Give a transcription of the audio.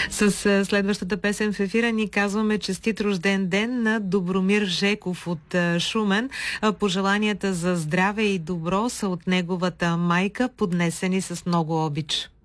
С следващата песен в ефира ни казваме честит рожден ден на Добромир Жеков от Шумен. Пожеланията за здраве и добро са от неговата майка, поднесени с много обич.